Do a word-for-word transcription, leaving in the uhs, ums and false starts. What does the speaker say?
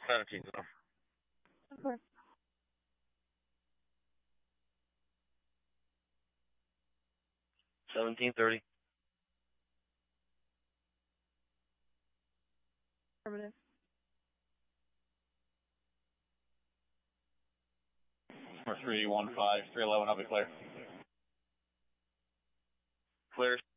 seventeen. No. Okay. seventeen thirty. Affirmative. three one five, three eleven, I'll be clear. Clear.